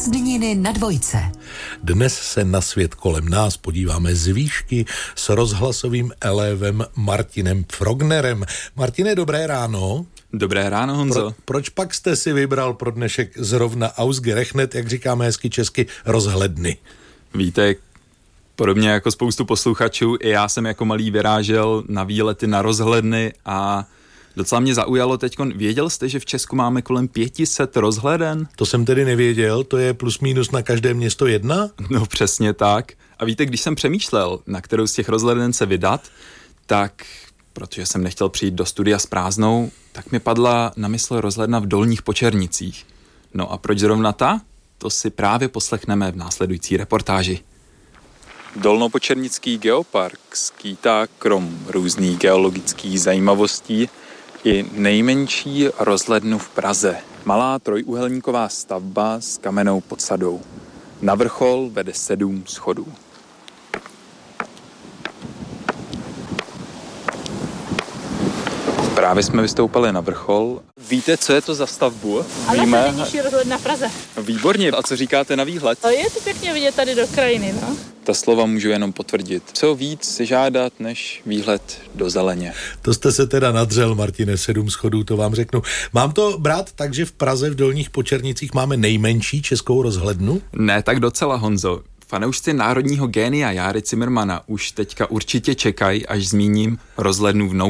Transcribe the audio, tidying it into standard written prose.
Prázdniny na dvojce. Dnes se na svět kolem nás podíváme z výšky s rozhlasovým elevem Martinem Pfrognerem. Martine, dobré ráno. Dobré ráno, Honzo. Proč pak jste si vybral pro dnešek zrovna ausgerechnet, jak říkáme hezky česky, rozhledny? Víte, podobně jako spoustu posluchačů, i já jsem jako malý vyrážel na výlety na rozhledny a docela mě zaujalo teďkon. Věděl jste, že v Česku máme kolem 500 rozhleden? To jsem tedy nevěděl, to je plus minus na každé město jedna? No přesně tak. A víte, když jsem přemýšlel, na kterou z těch rozhleden se vydat, tak, protože jsem nechtěl přijít do studia s prázdnou, tak mi padla na mysl rozhledna v Dolních Počernicích. No a proč zrovna ta? To si právě poslechneme v následující reportáži. Dolnopočernický geopark skýtá krom různých geologických zajímavostí i nejmenší rozhlednu v Praze. Malá trojúhelníková stavba s kamennou podsadou. Na vrchol vede 7 schodů. Právě jsme vystoupali na vrchol. Víte, co je to za stavbu? Ale to je nejnižší rozhledna v Praze. Výborně. A co říkáte na výhled? Je to pěkně vidět tady do krajiny, no. Ta slova můžu jenom potvrdit. Co víc si žádat než výhled do zeleně. To jste se teda nadřel, Martine, 7 schodů, to vám řeknu. Mám to brát tak, že v Praze v Dolních Počernicích máme nejmenší českou rozhlednu? Ne, tak docela, Honzo. Fanoušci národního génia Járy Cimrmana už teďka určitě čekají, až zmíním rozhlednu v